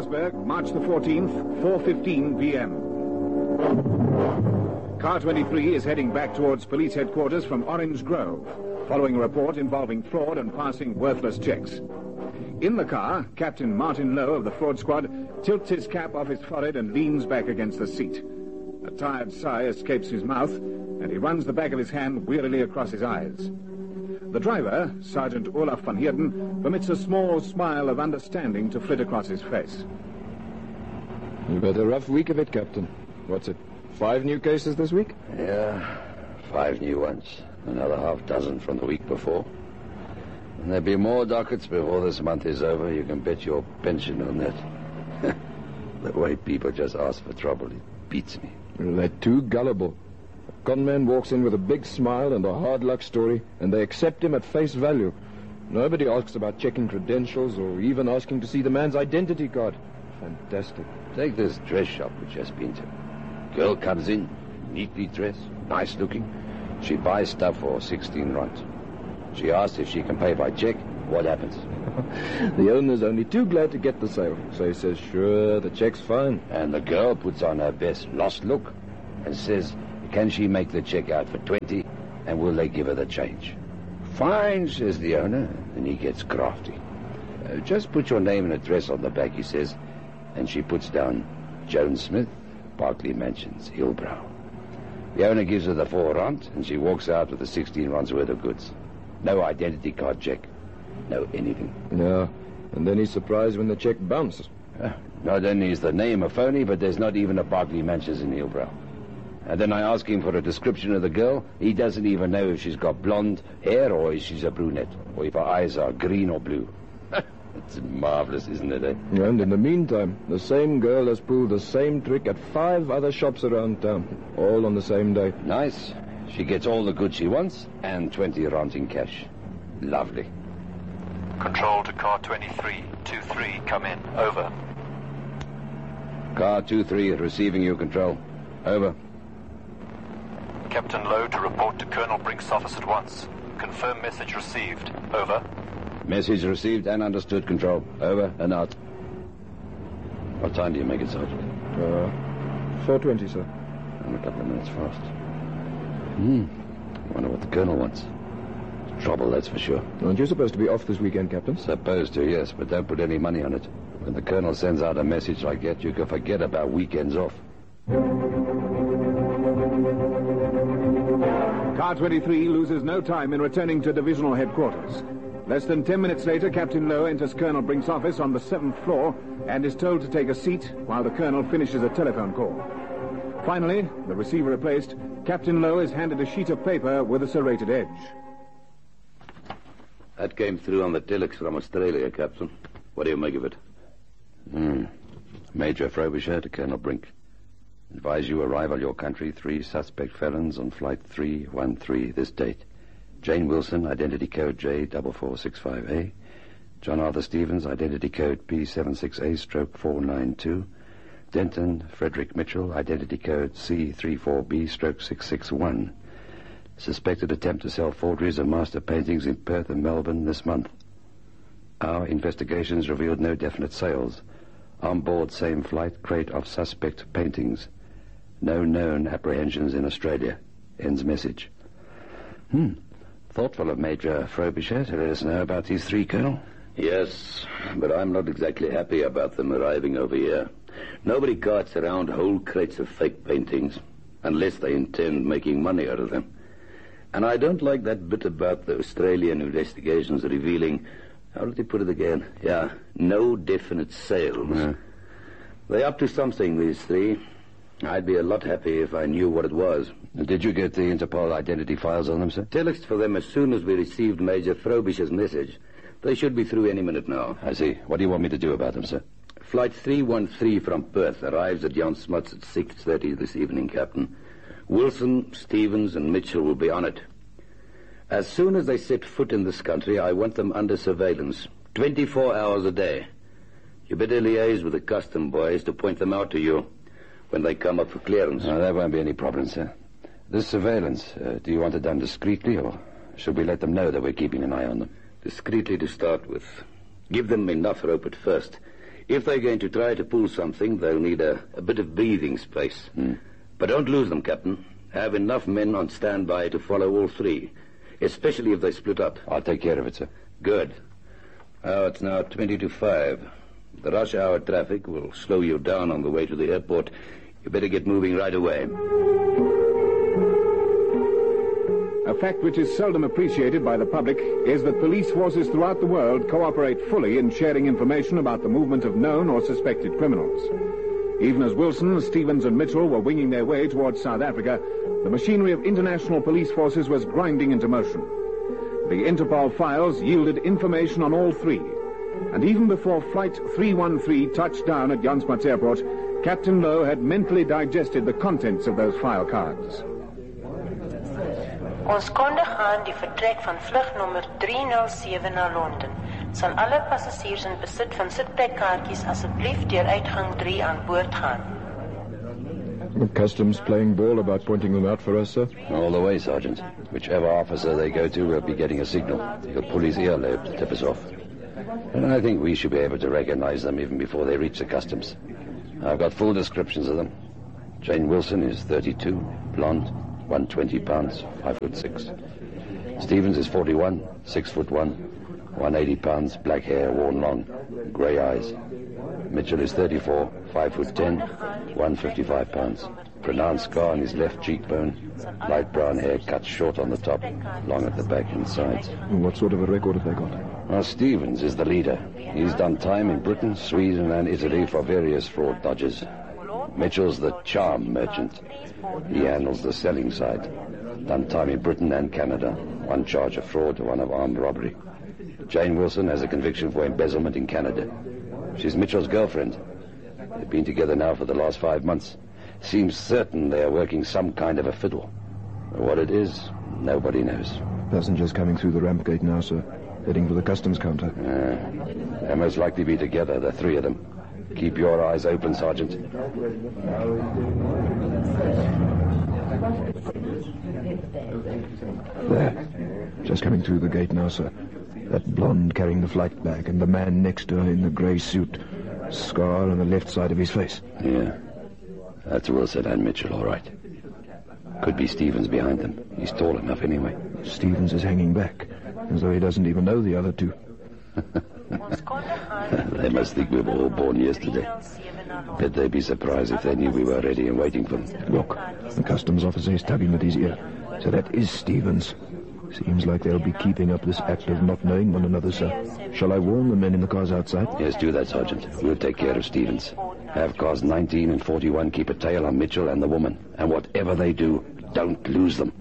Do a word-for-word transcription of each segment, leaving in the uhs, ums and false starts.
Johannesburg, March the fourteenth, four fifteen p m Car twenty-three is heading back towards police headquarters from Orange Grove, following a report involving fraud and passing worthless checks. In the car, Captain Martin Lowe of the fraud squad tilts his cap off his forehead and leans back against the seat. A tired sigh escapes his mouth, and he runs the back of his hand wearily across his eyes. The driver, Sergeant Olaf van Heerden, permits a small smile of understanding to flit across his face. You've had a rough week of it, Captain. What's it, five new cases this week? Yeah, five new ones. Another half dozen from the week before. And there'll be more dockets before this month is over. You can bet your pension on that. The way people just ask for trouble, it beats me. Well, they're too gullible. A conman walks in with a big smile and a hard luck story, and they accept him at face value. Nobody asks about checking credentials or even asking to see the man's identity card. Fantastic. Take this dress shop we just been to. Girl comes in, neatly dressed, nice looking. She buys stuff for sixteen rands. She asks if she can pay by check. What happens? The owner's only too glad to get the sale. So he says, sure, the check's fine. And the girl puts on her best lost look and says, can she make the check out for twenty, and will they give her the change? Fine, says the owner, and he gets crafty. Uh, just put your name and address on the back, he says, and she puts down Joan Smith, Berkeley Mansions, Hillbrow. The owner gives her the four rand, and she walks out with the sixteen rands worth of goods. No identity card check. No anything. Yeah, and then he's surprised when the check bounces. Uh, not only is the name a phony, but there's not even a Berkeley Mansions in Hillbrow. And then I ask him for a description of the girl. He doesn't even know if she's got blonde hair or if she's a brunette, or if her eyes are green or blue. It's marvelous, isn't it, eh? And in the meantime, the same girl has pulled the same trick at five other shops around town, all on the same day. Nice. She gets all the goods she wants and twenty rand in cash. Lovely. Control to car twenty-three. two three, come in. Over. Car two three, receiving you, Control. Over. Captain Lowe to report to Colonel Brink's office at once. Confirm message received. Over. Message received and understood, Control. Over and out. What time do you make it, Sergeant? Uh, four twenty, sir. I'm a couple of minutes fast. Hmm. Wonder what the Colonel wants. Trouble, that's for sure. Aren't you supposed to be off this weekend, Captain? Supposed to, yes, but don't put any money on it. When the Colonel sends out a message like that, you can forget about weekends off. Car twenty-three loses no time in returning to divisional headquarters. Less than ten minutes later, Captain Lowe enters Colonel Brink's office on the seventh floor and is told to take a seat while the Colonel finishes a telephone call. Finally, the receiver replaced, Captain Lowe is handed a sheet of paper with a serrated edge. That came through on the telex from Australia, Captain. What do you make of it? Hmm. Major Frobisher to Colonel Brink. Advise you arrival your country, three suspect felons on flight three one three this date. Jane Wilson, identity code J four four six five A. John Arthur Stevens, identity code P seven six A stroke four nine two. Denton Frederick Mitchell, identity code C three four B stroke six six one. Suspected attempt to sell forgeries of master paintings in Perth and Melbourne this month. Our investigations revealed no definite sales. On board same flight, crate of suspect paintings. No known apprehensions in Australia. Ends message. Hmm. Thoughtful of Major Frobisher to let us know about these three, Colonel. Yes, but I'm not exactly happy about them arriving over here. Nobody carts around whole crates of fake paintings, unless they intend making money out of them. And I don't like that bit about the Australian investigations revealing, how did they put it again? Yeah, no definite sales. Yeah. They're up to something, these three. I'd be a lot happy if I knew what it was. Did you get the Interpol identity files on them, sir? Telex for them as soon as we received Major Frobisher's message. They should be through any minute now. I see. What do you want me to do about them, sir? Flight three one three from Perth arrives at Jan Smuts at six thirty this evening, Captain. Wilson, Stevens, and Mitchell will be on it. As soon as they set foot in this country, I want them under surveillance, twenty-four hours a day. You better liaise with the custom boys to point them out to you when they come up for clearance. No, that won't be any problem, sir. This surveillance, uh, do you want it done discreetly, or should we let them know that we're keeping an eye on them? Discreetly to start with. Give them enough rope at first. If they're going to try to pull something, they'll need a, a bit of breathing space. Hmm. But don't lose them, Captain. Have enough men on standby to follow all three, especially if they split up. I'll take care of it, sir. Good. Oh, it's now twenty to five. The rush hour traffic will slow you down on the way to the airport. You better get moving right away. A fact which is seldom appreciated by the public is that police forces throughout the world cooperate fully in sharing information about the movement of known or suspected criminals. Even as Wilson, Stevens and Mitchell were winging their way towards South Africa, the machinery of international police forces was grinding into motion. The Interpol files yielded information on all three, and even before Flight three one three touched down at Jan Smuts Airport, Captain Lowe had mentally digested the contents of those file cards. Ons kondig aan die vertrek van vlug nommer drie nul sewe na Londen. Sal alle passasiers in besit van sitplekkaartjies asseblief deur uitgang drie aan boord gaan. The customs playing ball about pointing them out for us, sir? All the way, Sergeant. Whichever officer they go to will be getting a signal. He'll pull his earlobe to tip us off. And I think we should be able to recognize them even before they reach the customs. I've got full descriptions of them. Jane Wilson is thirty-two, blonde, one hundred twenty pounds, five foot six. Stevens is forty-one, six foot one, one hundred eighty pounds, black hair, worn long, grey eyes. Mitchell is thirty-four, five foot ten, one hundred fifty-five pounds. Pronounced scar on his left cheekbone, light brown hair cut short on the top, long at the back and sides. What sort of a record have they got? Well, Stevens is the leader. He's done time in Britain, Sweden and Italy for various fraud dodges. Mitchell's the charm merchant. He handles the selling side. Done time in Britain and Canada. One charge of fraud, one of armed robbery. Jane Wilson has a conviction for embezzlement in Canada. She's Mitchell's girlfriend. They've been together now for the last five months. Seems certain they're working some kind of a fiddle. What it is, nobody knows. Passengers coming through the ramp gate now, sir. Heading for the customs counter. Uh, they'll most likely be together, the three of them. Keep your eyes open, Sergeant. There. Just coming through the gate now, sir. That blonde carrying the flight bag and the man next to her in the grey suit. Scar on the left side of his face. Yeah. That's Wilson and Mitchell, all right. Could be Stevens behind them. He's tall enough anyway. Stevens is hanging back, as though he doesn't even know the other two. They must think we were all born yesterday. Bet they'd be surprised if they knew we were ready and waiting for them. Look, the customs officer is tugging at his ear. So that is Stevens. Seems like they'll be keeping up this act of not knowing one another, sir. Shall I warn the men in the cars outside? Yes, do that, Sergeant. We'll take care of Stevens. Have cars nineteen and forty-one keep a tail on Mitchell and the woman. And whatever they do, don't lose them.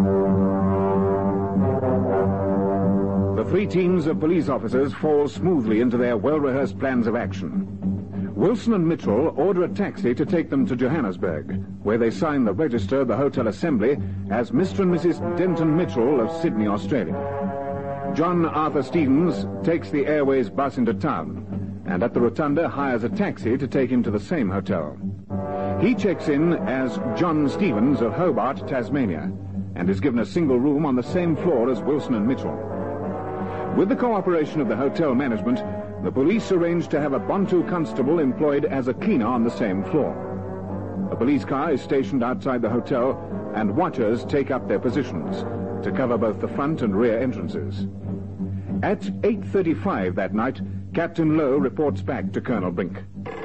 The three teams of police officers fall smoothly into their well-rehearsed plans of action. Wilson and Mitchell order a taxi to take them to Johannesburg, where they sign the register of the Hotel Assembly as Mister and Missus Denton Mitchell of Sydney, Australia. John Arthur Stevens takes the Airways bus into town, and at the Rotunda hires a taxi to take him to the same hotel. He checks in as John Stevens of Hobart, Tasmania, and is given a single room on the same floor as Wilson and Mitchell. With the cooperation of the hotel management, the police arranged to have a Bantu constable employed as a cleaner on the same floor. A police car is stationed outside the hotel, and watchers take up their positions to cover both the front and rear entrances. At eight thirty-five that night, Captain Lowe reports back to Colonel Brink.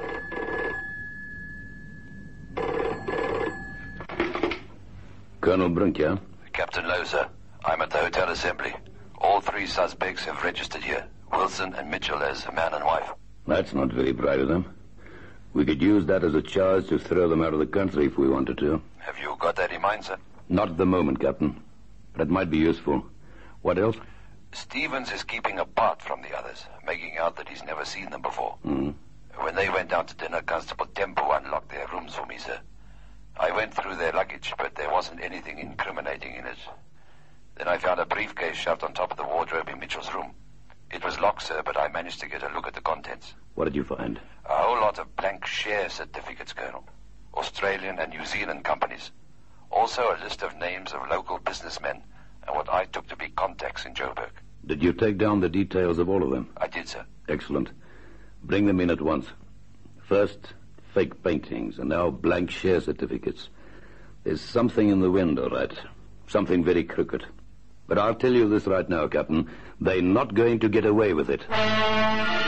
Colonel Brink, yeah? Captain Lowe, sir. I'm at the Hotel Assembly. All three suspects have registered here. Wilson and Mitchell as a man and wife. That's not very bright of them. We could use that as a charge to throw them out of the country if we wanted to. Have you got that in mind, sir? Not at the moment, Captain. But it might be useful. What else? Stevens is keeping apart from the others, making out that he's never seen them before. Mm. When they went down to dinner, Constable Tempo unlocked their rooms for me, sir. I went through their luggage, but there wasn't anything incriminating in it. Then I found a briefcase shoved on top of the wardrobe in Mitchell's room. It was locked, sir, but I managed to get a look at the contents. What did you find? A whole lot of blank share certificates, Colonel. Australian and New Zealand companies. Also a list of names of local businessmen and what I took to be contacts in Joburg. Did you take down the details of all of them? I did, sir. Excellent. Bring them in at once. First, fake paintings, and now blank share certificates. There's something in the wind, all right. Something very crooked. But I'll tell you this right now, Captain. They're not going to get away with it.